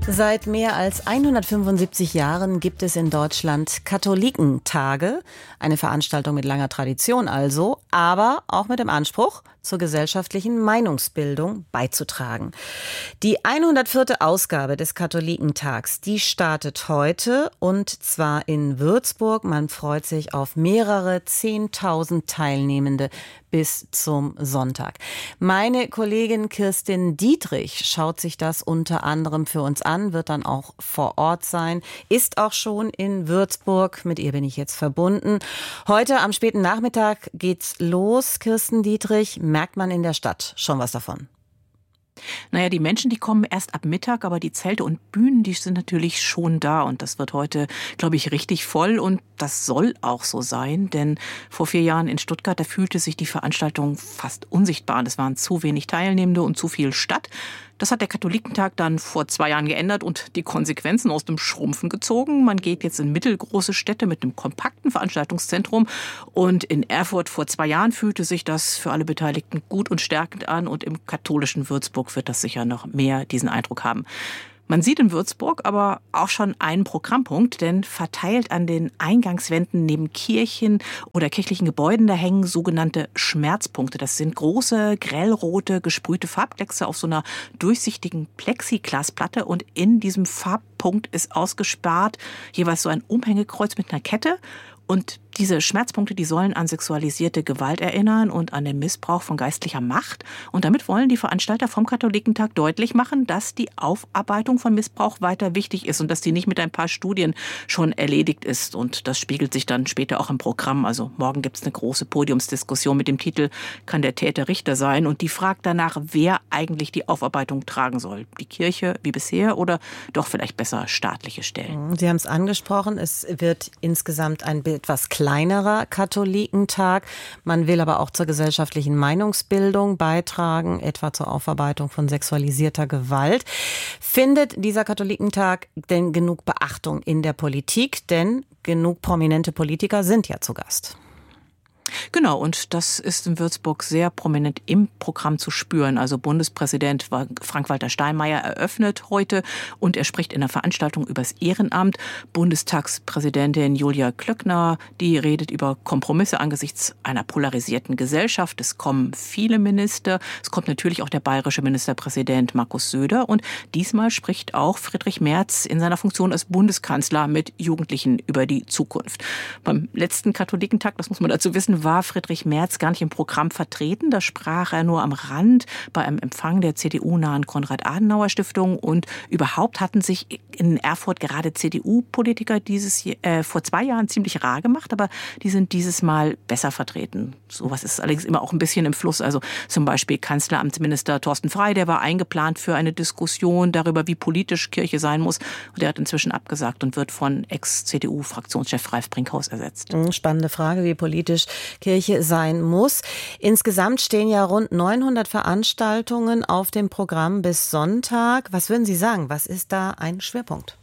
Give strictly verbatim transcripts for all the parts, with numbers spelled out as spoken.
Seit mehr als hundertfünfundsiebzig Jahren gibt es in Deutschland Katholikentage, eine Veranstaltung mit langer Tradition also, aber auch mit dem Anspruch, zur gesellschaftlichen Meinungsbildung beizutragen. Die hundertvierte Ausgabe des Katholikentags, die startet heute und zwar in Würzburg. Man freut sich auf mehrere zehntausend Teilnehmende bis zum Sonntag. Meine Kollegin Kirstin Dietrich schaut sich das unter anderem für uns an, wird dann auch vor Ort sein, ist auch schon in Würzburg. Mit ihr bin ich jetzt verbunden. Heute am späten Nachmittag geht's los, Kirstin Dietrich. Merkt man in der Stadt schon was davon? Naja, die Menschen, die kommen erst ab Mittag, aber die Zelte und Bühnen, die sind natürlich schon da. Und das wird heute, glaube ich, richtig voll. Und das soll auch so sein, denn vor vier Jahren in Stuttgart, da fühlte sich die Veranstaltung fast unsichtbar an. Es waren zu wenig Teilnehmende und zu viel Stadt. Das hat der Katholikentag dann vor zwei Jahren geändert und die Konsequenzen aus dem Schrumpfen gezogen. Man geht jetzt in mittelgroße Städte mit einem kompakten Veranstaltungszentrum. Und in Erfurt vor zwei Jahren fühlte sich das für alle Beteiligten gut und stärkend an. Und im katholischen Würzburg wird das sicher noch mehr diesen Eindruck haben. Man sieht in Würzburg aber auch schon einen Programmpunkt, denn verteilt an den Eingangswänden neben Kirchen oder kirchlichen Gebäuden, da hängen sogenannte Schmerzpunkte. Das sind große, grellrote, gesprühte Farbkleckse auf so einer durchsichtigen Plexiglasplatte und in diesem Farbpunkt ist ausgespart jeweils so ein Umhängekreuz mit einer Kette. Und diese Schmerzpunkte, die sollen an sexualisierte Gewalt erinnern und an den Missbrauch von geistlicher Macht. Und damit wollen die Veranstalter vom Katholikentag deutlich machen, dass die Aufarbeitung von Missbrauch weiter wichtig ist und dass die nicht mit ein paar Studien schon erledigt ist. Und das spiegelt sich dann später auch im Programm. Also morgen gibt es eine große Podiumsdiskussion mit dem Titel „Kann der Täter Richter sein?" Und die fragt danach, wer eigentlich die Aufarbeitung tragen soll. Die Kirche wie bisher oder doch vielleicht besser staatliche Stellen? Sie haben es angesprochen, es wird insgesamt ein etwas kleinerer Katholikentag. Man will aber auch zur gesellschaftlichen Meinungsbildung beitragen, etwa zur Aufarbeitung von sexualisierter Gewalt. Findet dieser Katholikentag denn genug Beachtung in der Politik? Denn genug prominente Politiker sind ja zu Gast. Genau, und das ist in Würzburg sehr prominent im Programm zu spüren. Also Bundespräsident Frank-Walter Steinmeier eröffnet heute und er spricht in der Veranstaltung über das Ehrenamt. Bundestagspräsidentin Julia Klöckner, die redet über Kompromisse angesichts einer polarisierten Gesellschaft. Es kommen viele Minister. Es kommt natürlich auch der bayerische Ministerpräsident Markus Söder. Und diesmal spricht auch Friedrich Merz in seiner Funktion als Bundeskanzler mit Jugendlichen über die Zukunft. Beim letzten Katholikentag, das muss man dazu wissen, war Friedrich Merz gar nicht im Programm vertreten. Da sprach er nur am Rand bei einem Empfang der C D U-nahen Konrad-Adenauer-Stiftung. Und überhaupt hatten sich in Erfurt gerade C D U-Politiker dieses äh, vor zwei Jahren ziemlich rar gemacht, aber die sind dieses Mal besser vertreten. Sowas ist allerdings immer auch ein bisschen im Fluss. Also zum Beispiel Kanzleramtsminister Thorsten Frey, der war eingeplant für eine Diskussion darüber, wie politisch Kirche sein muss. Und der hat inzwischen abgesagt und wird von Ex-C D U-Fraktionschef Ralf Brinkhaus ersetzt. Spannende Frage, wie politisch Kirche sein muss. Insgesamt stehen ja rund neunhundert Veranstaltungen auf dem Programm bis Sonntag. Was würden Sie sagen? Was ist da ein Schwerpunkt?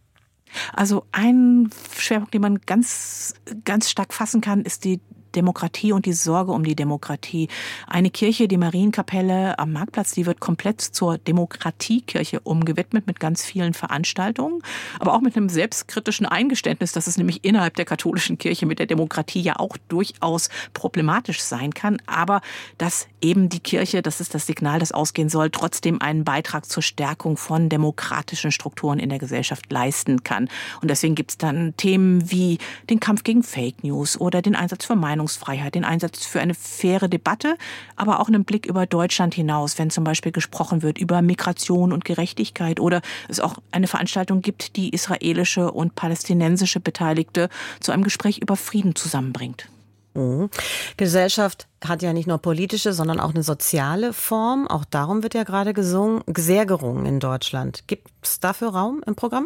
Also ein Schwerpunkt, den man ganz, ganz stark fassen kann, ist die Demokratie und die Sorge um die Demokratie. Eine Kirche, die Marienkapelle am Marktplatz, die wird komplett zur Demokratiekirche umgewidmet mit ganz vielen Veranstaltungen, aber auch mit einem selbstkritischen Eingeständnis, dass es nämlich innerhalb der katholischen Kirche mit der Demokratie ja auch durchaus problematisch sein kann, aber dass eben die Kirche, das ist das Signal, das ausgehen soll, trotzdem einen Beitrag zur Stärkung von demokratischen Strukturen in der Gesellschaft leisten kann. Und deswegen gibt es dann Themen wie den Kampf gegen Fake News oder den Einsatz für Meinungsfreiheit, den Einsatz für eine faire Debatte, aber auch einen Blick über Deutschland hinaus, wenn zum Beispiel gesprochen wird über Migration und Gerechtigkeit oder es auch eine Veranstaltung gibt, die israelische und palästinensische Beteiligte zu einem Gespräch über Frieden zusammenbringt. Mhm. Gesellschaft hat ja nicht nur politische, sondern auch eine soziale Form. Auch darum wird ja gerade gesungen, sehr gerungen in Deutschland. Gibt es dafür Raum im Programm?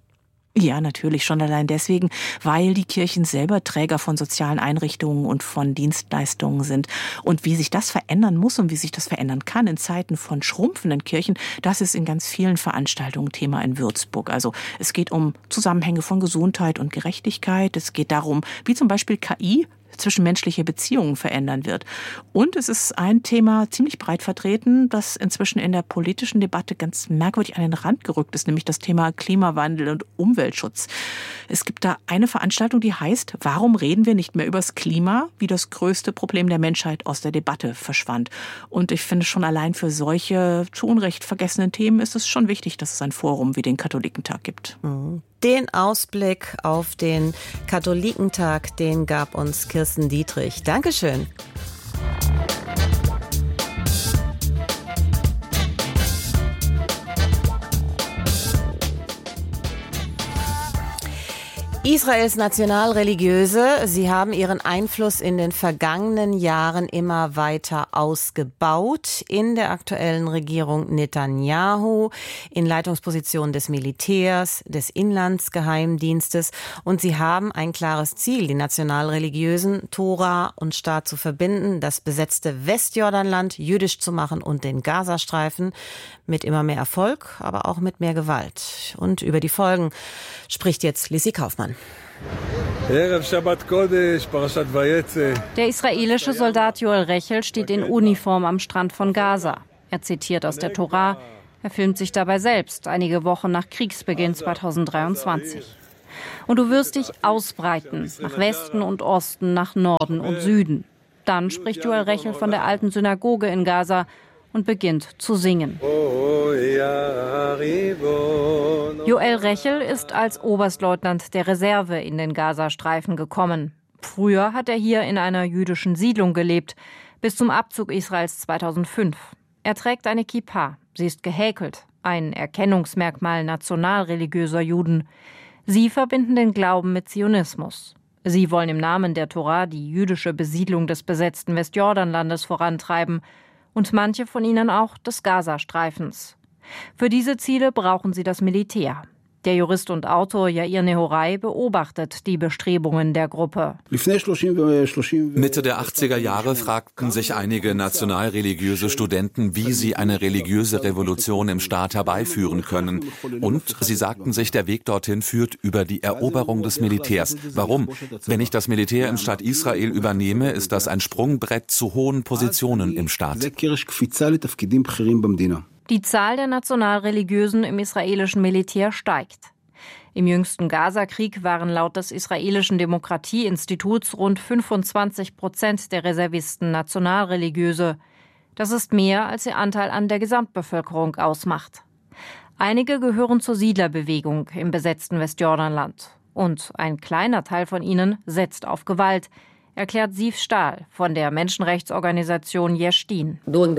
Ja, natürlich schon allein deswegen, weil die Kirchen selber Träger von sozialen Einrichtungen und von Dienstleistungen sind. Und wie sich das verändern muss und wie sich das verändern kann in Zeiten von schrumpfenden Kirchen, das ist in ganz vielen Veranstaltungen Thema in Würzburg. Also es geht um Zusammenhänge von Gesundheit und Gerechtigkeit. Es geht darum, wie zum Beispiel K I zwischenmenschliche Beziehungen verändern wird. Und es ist ein Thema ziemlich breit vertreten, das inzwischen in der politischen Debatte ganz merkwürdig an den Rand gerückt ist, nämlich das Thema Klimawandel und Umweltschutz. Es gibt da eine Veranstaltung, die heißt, warum reden wir nicht mehr über das Klima, wie das größte Problem der Menschheit aus der Debatte verschwand. Und ich finde schon allein für solche zu Unrecht vergessenen Themen ist es schon wichtig, dass es ein Forum wie den Katholikentag gibt. Den Ausblick auf den Katholikentag, den gab uns Kirsten Dietrich. Dankeschön. Israels Nationalreligiöse, sie haben ihren Einfluss in den vergangenen Jahren immer weiter ausgebaut. In der aktuellen Regierung Netanyahu, in Leitungspositionen des Militärs, des Inlandsgeheimdienstes. Und sie haben ein klares Ziel, die Nationalreligiösen, Tora und Staat zu verbinden, das besetzte Westjordanland jüdisch zu machen und den Gazastreifen mit immer mehr Erfolg, aber auch mit mehr Gewalt. Und über die Folgen spricht jetzt Lissi Kaufmann. Der israelische Soldat Joel Rechel steht in Uniform am Strand von Gaza. Er zitiert aus der Tora. Er filmt sich dabei selbst, einige Wochen nach Kriegsbeginn zweitausenddreiundzwanzig. Und du wirst dich ausbreiten, nach Westen und Osten, nach Norden und Süden. Dann spricht Joel Rechel von der alten Synagoge in Gaza und beginnt zu singen. Joel Rechel ist als Oberstleutnant der Reserve in den Gazastreifen gekommen. Früher hat er hier in einer jüdischen Siedlung gelebt, bis zum Abzug Israels zweitausendfünf. Er trägt eine Kippa, sie ist gehäkelt, ein Erkennungsmerkmal nationalreligiöser Juden. Sie verbinden den Glauben mit Zionismus. Sie wollen im Namen der Tora die jüdische Besiedlung des besetzten Westjordanlandes vorantreiben und manche von ihnen auch des Gazastreifens. Für diese Ziele brauchen sie das Militär. Der Jurist und Autor Yair Nehorai beobachtet die Bestrebungen der Gruppe. Mitte der achtziger Jahre fragten sich einige nationalreligiöse Studenten, wie sie eine religiöse Revolution im Staat herbeiführen können. Und sie sagten sich, der Weg dorthin führt über die Eroberung des Militärs. Warum? Wenn ich das Militär im Staat Israel übernehme, ist das ein Sprungbrett zu hohen Positionen im Staat. Die Zahl der Nationalreligiösen im israelischen Militär steigt. Im jüngsten Gaza-Krieg waren laut des israelischen Demokratieinstituts rund fünfundzwanzig Prozent der Reservisten Nationalreligiöse. Das ist mehr, als ihr Anteil an der Gesamtbevölkerung ausmacht. Einige gehören zur Siedlerbewegung im besetzten Westjordanland. Und ein kleiner Teil von ihnen setzt auf Gewalt, erklärt Siv Stahl von der Menschenrechtsorganisation Yesh Din.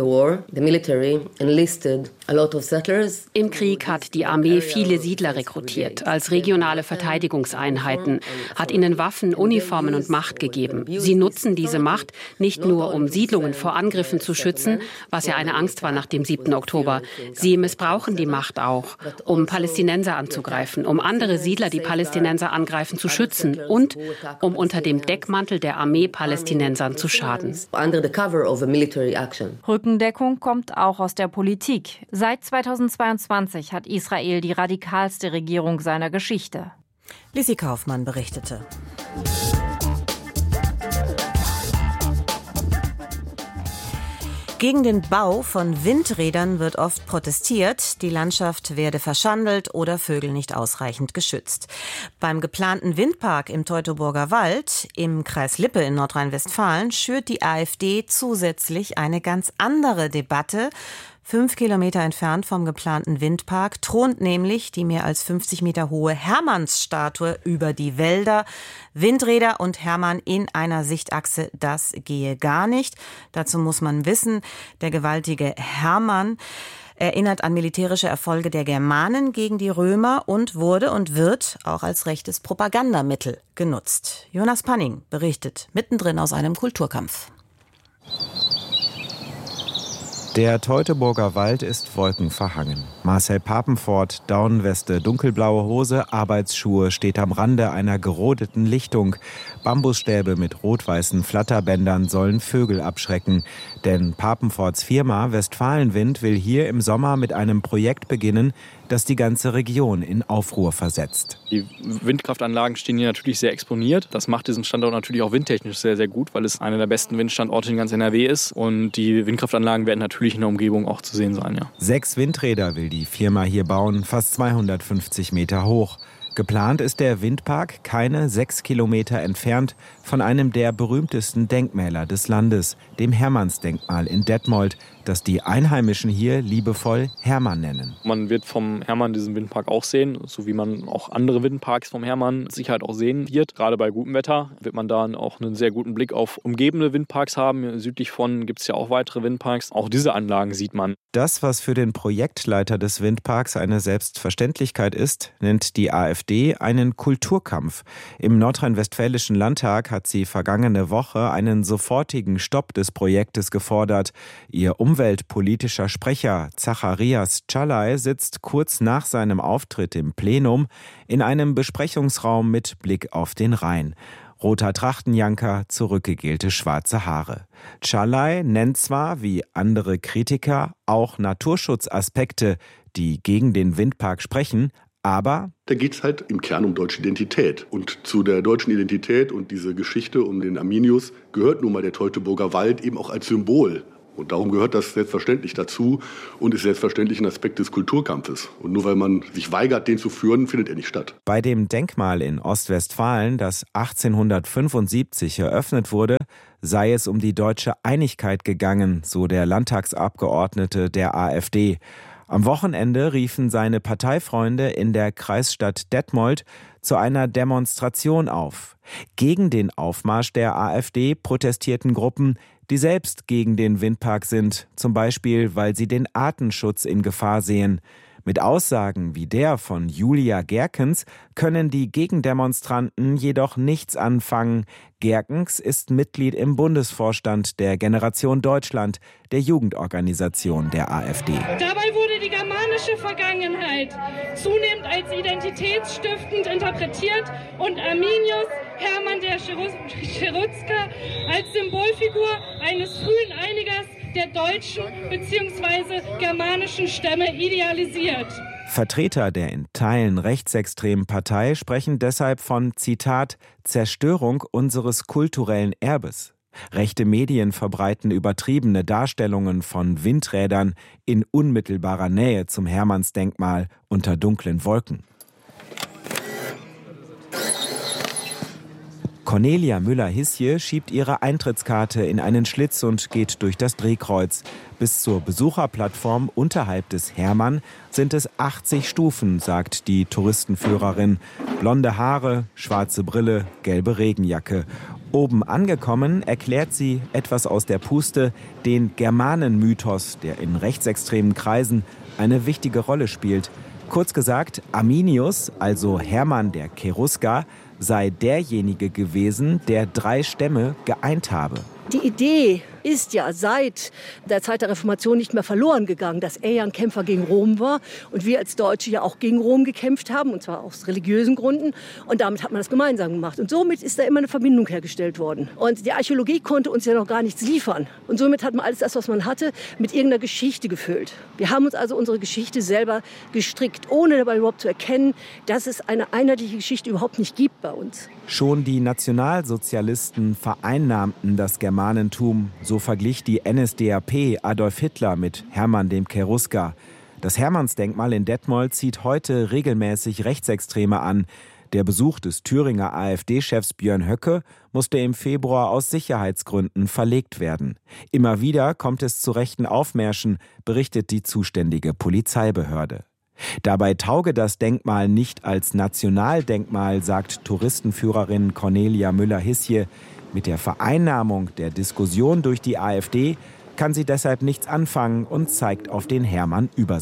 Im Krieg hat die Armee viele Siedler rekrutiert als regionale Verteidigungseinheiten, hat ihnen Waffen, Uniformen und Macht gegeben. Sie nutzen diese Macht nicht nur, um Siedlungen vor Angriffen zu schützen, was ja eine Angst war nach dem siebten Oktober. Sie missbrauchen die Macht auch, um Palästinenser anzugreifen, um andere Siedler, die Palästinenser angreifen, zu schützen und um unter dem Deckmantel der Armee Palästinensern zu schaden. Rückendeckung kommt auch aus der Politik. Seit zweitausendzweiundzwanzig hat Israel die radikalste Regierung seiner Geschichte. Lissi Kaufmann berichtete. Gegen den Bau von Windrädern wird oft protestiert, die Landschaft werde verschandelt oder Vögel nicht ausreichend geschützt. Beim geplanten Windpark im Teutoburger Wald im Kreis Lippe in Nordrhein-Westfalen schürt die AfD zusätzlich eine ganz andere Debatte. Fünf Kilometer entfernt vom geplanten Windpark thront nämlich die mehr als fünfzig Meter hohe Hermannsstatue über die Wälder. Windräder und Hermann in einer Sichtachse, das gehe gar nicht. Dazu muss man wissen, der gewaltige Hermann erinnert an militärische Erfolge der Germanen gegen die Römer und wurde und wird auch als rechtes Propagandamittel genutzt. Jonas Panning berichtet mittendrin aus einem Kulturkampf. Der Teutoburger Wald ist wolkenverhangen. Marcel Papenfort, Daunenweste, dunkelblaue Hose, Arbeitsschuhe, steht am Rande einer gerodeten Lichtung. Bambusstäbe mit rot-weißen Flatterbändern sollen Vögel abschrecken. Denn Papenforts Firma Westfalenwind will hier im Sommer mit einem Projekt beginnen, das die ganze Region in Aufruhr versetzt. Die Windkraftanlagen stehen hier natürlich sehr exponiert. Das macht diesen Standort natürlich auch windtechnisch sehr, sehr gut, weil es einer der besten Windstandorte in ganz N R W ist. Und die Windkraftanlagen werden natürlich in der Umgebung auch zu sehen sein. Ja. Sechs Windräder will die Firma hier bauen, fast zweihundertfünfzig Meter hoch. Geplant ist der Windpark keine sechs Kilometer entfernt von einem der berühmtesten Denkmäler des Landes, dem Hermannsdenkmal in Detmold, das die Einheimischen hier liebevoll Hermann nennen. Man wird vom Hermann diesen Windpark auch sehen, so wie man auch andere Windparks vom Hermann mit Sicherheit auch sehen wird. Gerade bei gutem Wetter wird man da auch einen sehr guten Blick auf umgebende Windparks haben. Südlich von gibt es ja auch weitere Windparks. Auch diese Anlagen sieht man. Das, was für den Projektleiter des Windparks eine Selbstverständlichkeit ist, nennt die AfD einen Kulturkampf. Im nordrhein-westfälischen Landtag hat sie vergangene Woche einen sofortigen Stopp des Projektes gefordert. Ihr umweltpolitischer Sprecher Zacharias Czalay sitzt kurz nach seinem Auftritt im Plenum in einem Besprechungsraum mit Blick auf den Rhein. Roter Trachtenjanker, zurückgegelte schwarze Haare. Czalay nennt zwar, wie andere Kritiker, auch Naturschutzaspekte, die gegen den Windpark sprechen, aber da geht es halt im Kern um deutsche Identität. Und zu der deutschen Identität und diese Geschichte um den Arminius gehört nun mal der Teutoburger Wald eben auch als Symbol. Und darum gehört das selbstverständlich dazu und ist selbstverständlich ein Aspekt des Kulturkampfes. Und nur weil man sich weigert, den zu führen, findet er nicht statt. Bei dem Denkmal in Ostwestfalen, das achtzehnhundertfünfundsiebzig eröffnet wurde, sei es um die deutsche Einigkeit gegangen, so der Landtagsabgeordnete der AfD. Am Wochenende riefen seine Parteifreunde in der Kreisstadt Detmold zu einer Demonstration auf. Gegen den Aufmarsch der AfD protestierten Gruppen, die selbst gegen den Windpark sind, zum Beispiel, weil sie den Artenschutz in Gefahr sehen. Mit Aussagen wie der von Julia Gerkens können die Gegendemonstranten jedoch nichts anfangen. Gerkens ist Mitglied im Bundesvorstand der Generation Deutschland, der Jugendorganisation der AfD. Dabei wurde die germanische Vergangenheit zunehmend als identitätsstiftend interpretiert und Arminius Hermann der Cherutzka als Symbolfigur eines frühen Einigers der deutschen bzw. germanischen Stämme idealisiert. Vertreter der in Teilen rechtsextremen Partei sprechen deshalb von, Zitat, Zerstörung unseres kulturellen Erbes. Rechte Medien verbreiten übertriebene Darstellungen von Windrädern in unmittelbarer Nähe zum Hermannsdenkmal unter dunklen Wolken. Cornelia Müller-Hisje schiebt ihre Eintrittskarte in einen Schlitz und geht durch das Drehkreuz. Bis zur Besucherplattform unterhalb des Hermann sind es achtzig Stufen, sagt die Touristenführerin. Blonde Haare, schwarze Brille, gelbe Regenjacke. Oben angekommen erklärt sie etwas aus der Puste, den Germanenmythos, der in rechtsextremen Kreisen eine wichtige Rolle spielt. Kurz gesagt, Arminius, also Hermann der Cherusker, sei derjenige gewesen, der drei Stämme geeint habe. Die Idee ist ja seit der Zeit der Reformation nicht mehr verloren gegangen, dass er ja ein Kämpfer gegen Rom war und wir als Deutsche ja auch gegen Rom gekämpft haben, und zwar aus religiösen Gründen. Und damit hat man das gemeinsam gemacht. Und somit ist da immer eine Verbindung hergestellt worden. Und die Archäologie konnte uns ja noch gar nichts liefern. Und somit hat man alles das, was man hatte, mit irgendeiner Geschichte gefüllt. Wir haben uns also unsere Geschichte selber gestrickt, ohne dabei überhaupt zu erkennen, dass es eine einheitliche Geschichte überhaupt nicht gibt bei uns. Schon die Nationalsozialisten vereinnahmten das Germanentum. So verglich die N S D A P Adolf Hitler mit Hermann dem Cherusker. Das Hermannsdenkmal in Detmold zieht heute regelmäßig Rechtsextreme an. Der Besuch des Thüringer AfD-Chefs Björn Höcke musste im Februar aus Sicherheitsgründen verlegt werden. Immer wieder kommt es zu rechten Aufmärschen, berichtet die zuständige Polizeibehörde. Dabei tauge das Denkmal nicht als Nationaldenkmal, sagt Touristenführerin Cornelia Müller-Hisje. Mit der Vereinnahmung der Diskussion durch die AfD kann sie deshalb nichts anfangen und zeigt auf den Hermann über sich.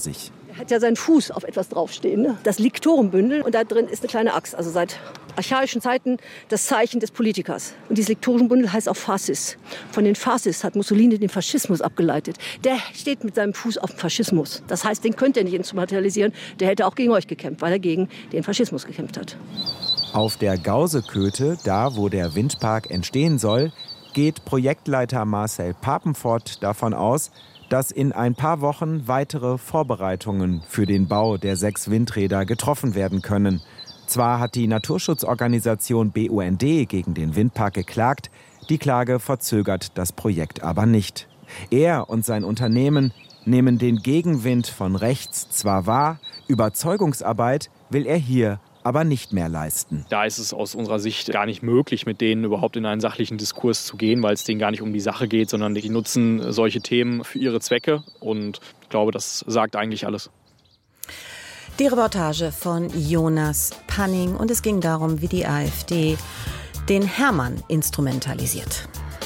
Er hat ja seinen Fuß auf etwas draufstehen, ne? Das Liktorenbündel, und da drin ist eine kleine Axt, also seit archaischen Zeiten das Zeichen des Politikers. Und dieses Liktorenbündel heißt auch Fascis. Von den Fascis hat Mussolini den Faschismus abgeleitet. Der steht mit seinem Fuß auf dem Faschismus. Das heißt, den könnt ihr nicht instrumentalisieren. Der hätte auch gegen euch gekämpft, weil er gegen den Faschismus gekämpft hat. Auf der Gauseköte, da wo der Windpark entstehen soll, geht Projektleiter Marcel Papenfort davon aus, dass in ein paar Wochen weitere Vorbereitungen für den Bau der sechs Windräder getroffen werden können. Zwar hat die Naturschutzorganisation B U N D gegen den Windpark geklagt, die Klage verzögert das Projekt aber nicht. Er und sein Unternehmen nehmen den Gegenwind von rechts zwar wahr, Überzeugungsarbeit will er hier aber nicht mehr leisten. Da ist es aus unserer Sicht gar nicht möglich, mit denen überhaupt in einen sachlichen Diskurs zu gehen, weil es denen gar nicht um die Sache geht, sondern die nutzen solche Themen für ihre Zwecke. Und ich glaube, das sagt eigentlich alles. Die Reportage von Jonas Panning, und es ging darum, wie die AfD den Hermann instrumentalisiert.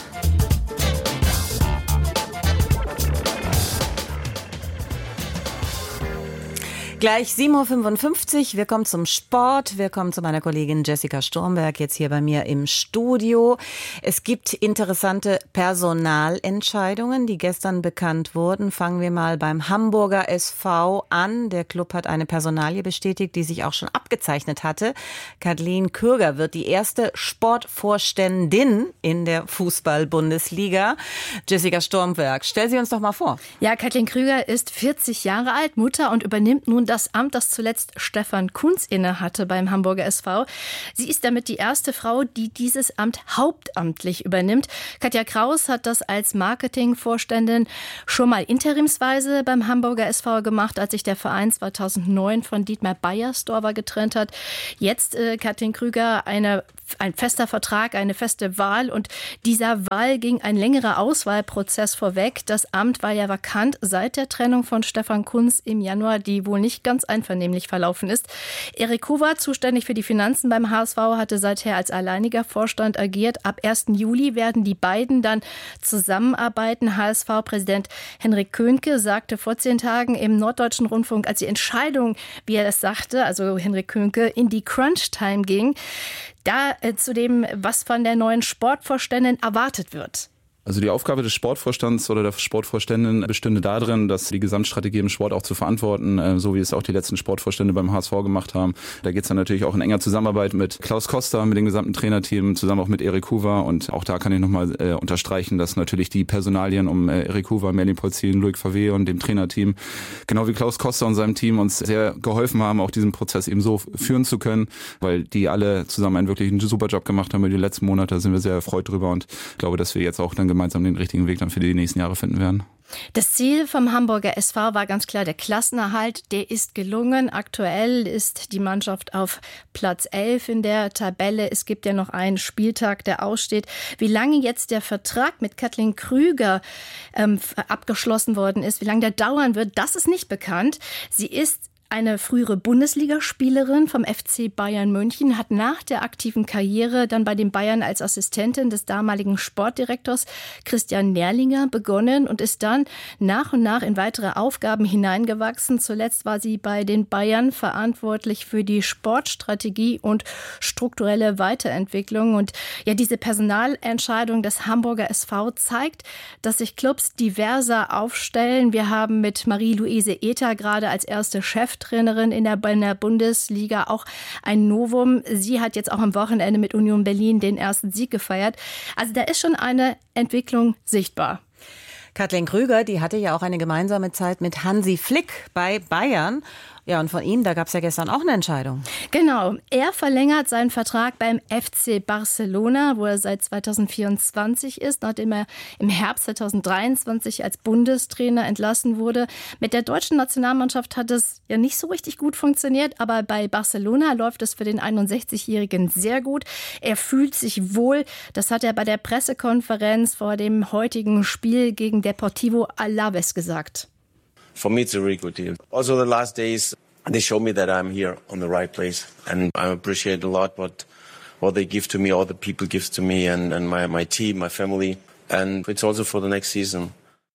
Gleich sieben Uhr fünfundfünfzig, wir kommen zum Sport, wir kommen zu meiner Kollegin Jessica Sturmberg, jetzt hier bei mir im Studio. Es gibt interessante Personalentscheidungen, die gestern bekannt wurden. Fangen wir mal beim Hamburger S V an. Der Club hat eine Personalie bestätigt, die sich auch schon abgezeichnet hatte. Kathleen Krüger wird die erste Sportvorständin in der Fußball-Bundesliga. Jessica Sturmberg, stell sie uns doch mal vor. Ja, Kathleen Krüger ist vierzig Jahre alt, Mutter, und übernimmt nun das Amt, das zuletzt Stefan Kuntz innehatte beim Hamburger S V. Sie ist damit die erste Frau, die dieses Amt hauptamtlich übernimmt. Katja Kraus hat das als Marketingvorständin schon mal interimsweise beim Hamburger S V gemacht, als sich der Verein zweitausendneun von Dietmar Beiersdorfer getrennt hat. Jetzt äh, Kathleen Krüger eine, ein fester Vertrag, eine feste Wahl, und dieser Wahl ging ein längerer Auswahlprozess vorweg. Das Amt war ja vakant seit der Trennung von Stefan Kuntz im Januar, die wohl nicht ganz einvernehmlich verlaufen ist. Erik Huber, zuständig für die Finanzen beim H S V, hatte seither als alleiniger Vorstand agiert. Ab ersten Juli werden die beiden dann zusammenarbeiten. H S V-Präsident Henrik Könke sagte vor zehn Tagen im Norddeutschen Rundfunk, als die Entscheidung, wie er es sagte, also Henrik Könke, in die Crunch-Time ging, da äh, zu dem, was von der neuen Sportvorständin erwartet wird. Also die Aufgabe des Sportvorstands oder der Sportvorständin bestünde darin, dass die Gesamtstrategie im Sport auch zu verantworten, so wie es auch die letzten Sportvorstände beim H S V gemacht haben. Da geht es dann natürlich auch in enger Zusammenarbeit mit Klaus Koster, mit dem gesamten Trainerteam, zusammen auch mit Erik Huber. Und auch da kann ich nochmal äh, unterstreichen, dass natürlich die Personalien um äh, Erik Huber, Merlin Polzin, Loic Favé und dem Trainerteam, genau wie Klaus Koster und seinem Team, uns sehr geholfen haben, auch diesen Prozess eben so führen zu können, weil die alle zusammen einen wirklich einen super Job gemacht haben über die letzten Monate. Da sind wir sehr erfreut drüber und ich glaube, dass wir jetzt auch dann gemeinsam den richtigen Weg dann für die nächsten Jahre finden werden. Das Ziel vom Hamburger S V war ganz klar der Klassenerhalt. Der ist gelungen. Aktuell ist die Mannschaft auf Platz elf in der Tabelle. Es gibt ja noch einen Spieltag, der aussteht. Wie lange jetzt der Vertrag mit Kathleen Krüger ähm, abgeschlossen worden ist, wie lange der dauern wird, das ist nicht bekannt. Sie ist eine frühere Bundesligaspielerin vom F C Bayern München, hat nach der aktiven Karriere dann bei den Bayern als Assistentin des damaligen Sportdirektors Christian Nerlinger begonnen und ist dann nach und nach in weitere Aufgaben hineingewachsen. Zuletzt war sie bei den Bayern verantwortlich für die Sportstrategie und strukturelle Weiterentwicklung. Und ja, diese Personalentscheidung des Hamburger S V zeigt, dass sich Clubs diverser aufstellen. Wir haben mit Marie-Louise Ether gerade als erste Cheftrainerin in der, in der Bundesliga auch ein Novum. Sie hat jetzt auch am Wochenende mit Union Berlin den ersten Sieg gefeiert. Also da ist schon eine Entwicklung sichtbar. Kathleen Krüger, die hatte ja auch eine gemeinsame Zeit mit Hansi Flick bei Bayern. Ja, und von ihm, da gab es ja gestern auch eine Entscheidung. Genau, er verlängert seinen Vertrag beim F C Barcelona, wo er seit zweitausendvierundzwanzig ist, nachdem er im Herbst zweitausenddreiundzwanzig als Bundestrainer entlassen wurde. Mit der deutschen Nationalmannschaft hat es ja nicht so richtig gut funktioniert, aber bei Barcelona läuft es für den einundsechzigjährigen sehr gut. Er fühlt sich wohl, das hat er bei der Pressekonferenz vor dem heutigen Spiel gegen Deportivo Alavés gesagt. For me, it's a really good deal. Also, the last days, they show me that I'm here on the right place. And I appreciate a lot what what they give to me, all the people give to me, and, and my, my team, my family. And it's also for the next season.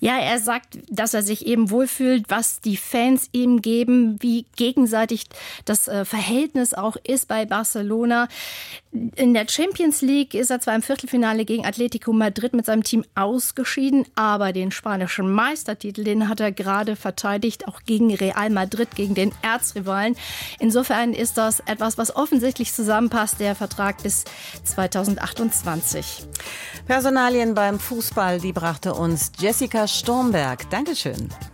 Ja, er sagt, dass er sich eben wohlfühlt, was die Fans ihm geben, wie gegenseitig das Verhältnis auch ist bei Barcelona. In der Champions League ist er zwar im Viertelfinale gegen Atletico Madrid mit seinem Team ausgeschieden, aber den spanischen Meistertitel, den hat er gerade verteidigt, auch gegen Real Madrid, gegen den Erzrivalen. Insofern ist das etwas, was offensichtlich zusammenpasst, der Vertrag bis zweitausendachtundzwanzig. Personalien beim Fußball, die brachte uns Jessica Stormberg. Dankeschön.